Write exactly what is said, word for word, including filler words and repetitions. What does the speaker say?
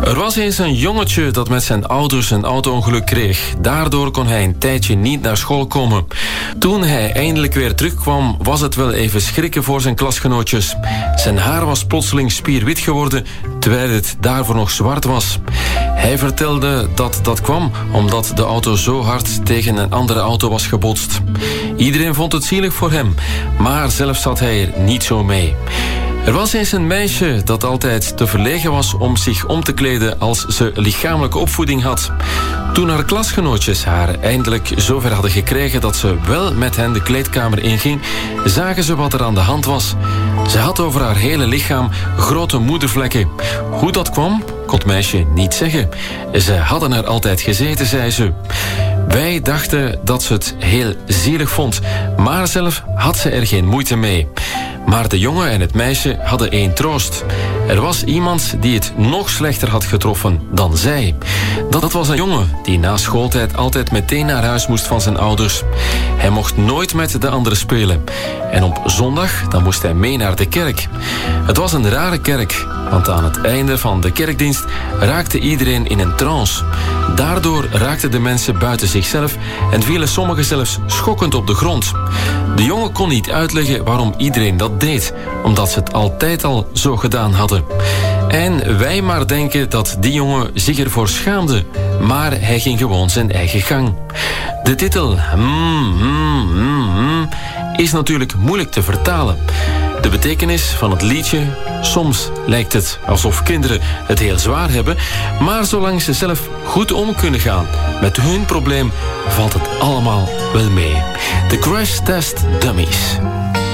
Er was eens een jongetje dat met zijn ouders een auto-ongeluk kreeg. Daardoor kon hij een tijdje niet naar school komen. Toen hij eindelijk weer terugkwam, was het wel even schrikken voor zijn klasgenootjes. Zijn haar was plotseling spierwit geworden, terwijl het daarvoor nog zwart was. Hij vertelde dat dat kwam omdat de auto zo hard tegen een andere auto was gebotst. Iedereen vond het zielig voor hem, maar zelf zat hij er niet zo mee. Er was eens een meisje dat altijd te verlegen was om zich om te kleden als ze lichamelijke opvoeding had. Toen haar klasgenootjes haar eindelijk zover hadden gekregen dat ze wel met hen de kleedkamer inging, zagen ze wat er aan de hand was. Ze had over haar hele lichaam grote moedervlekken. Hoe dat kwam, kon het meisje niet zeggen. Ze hadden er altijd gezeten, zei ze. Wij dachten dat ze het heel zielig vond, maar zelf had ze er geen moeite mee. Maar de jongen en het meisje hadden één troost. Er was iemand die het nog slechter had getroffen dan zij. Dat was een jongen die na schooltijd altijd meteen naar huis moest van zijn ouders. Hij mocht nooit met de anderen spelen. En op zondag dan moest hij mee naar de kerk. Het was een rare kerk, want aan het einde van de kerkdienst raakte iedereen in een trance. Daardoor raakten de mensen buiten zichzelf en vielen sommigen zelfs schokkend op de grond. De jongen kon niet uitleggen waarom iedereen dat deed, omdat ze het altijd al zo gedaan hadden. En wij maar denken dat die jongen zich ervoor schaamde, maar hij ging gewoon zijn eigen gang. De titel mm, mm, mm, mm, is natuurlijk moeilijk te vertalen. De betekenis van het liedje: soms lijkt het alsof kinderen het heel zwaar hebben, maar zolang ze zelf goed om kunnen gaan met hun probleem, valt het allemaal wel mee. De Crash Test Dummies.